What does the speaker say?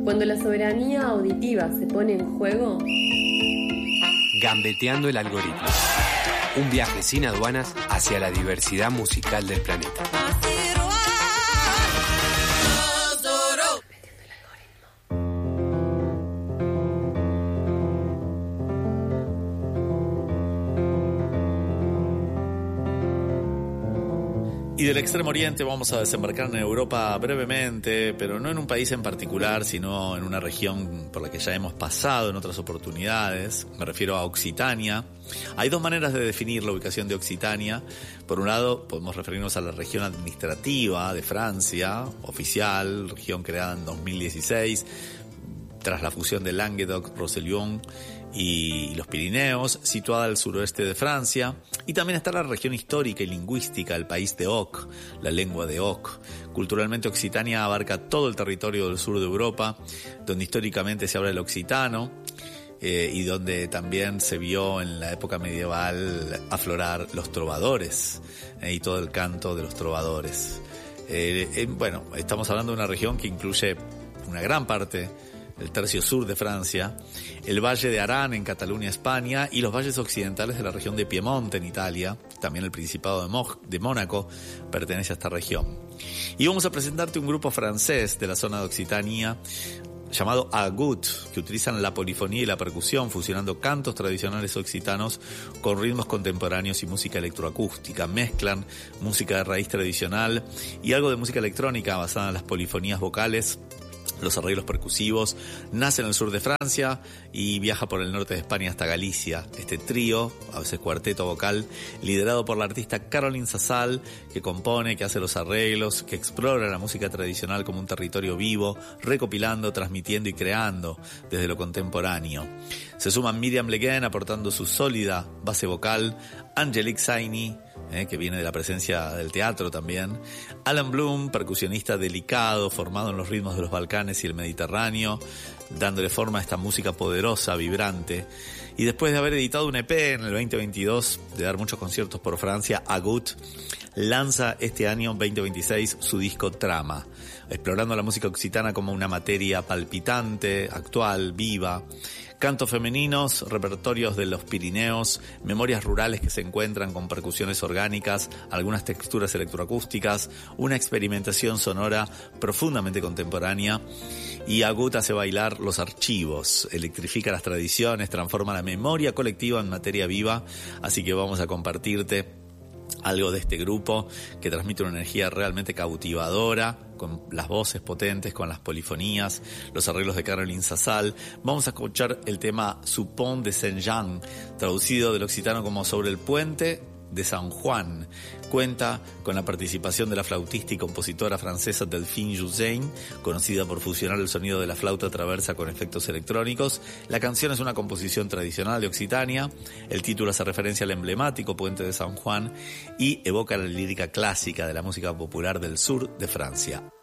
Cuando la soberanía auditiva se pone en juego... Gambeteando el algoritmo. Un viaje sin aduanas hacia la diversidad musical del planeta. Y del Extremo Oriente vamos a desembarcar en Europa brevemente, pero no en un país en particular, sino en una región por la que ya hemos pasado en otras oportunidades. Me refiero a Occitania. Hay dos maneras de definir la ubicación de Occitania. Por un lado, podemos referirnos a la región administrativa de Francia, oficial, región creada en 2016, tras la fusión de Languedoc, Roussillon y los Pirineos, situada al suroeste de Francia. Y también está la región histórica y lingüística, el país de Oc, la lengua de Oc. Culturalmente, Occitania abarca todo el territorio del sur de Europa, donde históricamente se habla el occitano, y donde también se vio en la época medieval aflorar los trovadores, y todo el canto de los trovadores. Bueno, estamos hablando de una región que incluye una gran parte, el tercio sur de Francia, el Valle de Arán en Cataluña, España, y los valles occidentales de la región de Piemonte en Italia. También el Principado de Mónaco pertenece a esta región. Y vamos a presentarte un grupo francés de la zona de Occitania llamado Agut, que utilizan la polifonía y la percusión, fusionando cantos tradicionales occitanos con ritmos contemporáneos y música electroacústica. Mezclan música de raíz tradicional y algo de música electrónica basada en las polifonías vocales, los arreglos percusivos. Nace en el sur de Francia y viaja por el norte de España hasta Galicia. Este trío, a veces cuarteto vocal, liderado por la artista Caroline Sassal, que compone, que hace los arreglos, que explora la música tradicional como un territorio vivo, recopilando, transmitiendo y creando desde lo contemporáneo. Se suman Miriam Leguin aportando su sólida base vocal, Angelique Saini, que viene de la presencia del teatro también, Alan Bloom, percusionista delicado, formado en los ritmos de los Balcanes y el Mediterráneo, dándole forma a esta música poderosa, vibrante. Y después de haber editado un EP en el 2022, de dar muchos conciertos por Francia, Agut lanza este año 2026 su disco Trama, explorando la música occitana como una materia palpitante, actual, viva. Cantos femeninos, repertorios de los Pirineos, memorias rurales que se encuentran con percusiones orgánicas, algunas texturas electroacústicas, una experimentación sonora profundamente contemporánea. Y Agut hace bailar los archivos, electrifica las tradiciones, transforma la memoria colectiva en materia viva. Así que vamos a compartirte algo de este grupo que transmite una energía realmente cautivadora, con las voces potentes, con las polifonías, los arreglos de Caroline Sassal. Vamos a escuchar el tema Su Pont de Saint-Jean, traducido del occitano como Sobre el Puente de San Juan. Cuenta con la participación de la flautista y compositora francesa Delphine Joussain, conocida por fusionar el sonido de la flauta traversa con efectos electrónicos. La canción es una composición tradicional de Occitania. El título hace referencia al emblemático puente de San Juan y evoca la lírica clásica de la música popular del sur de Francia.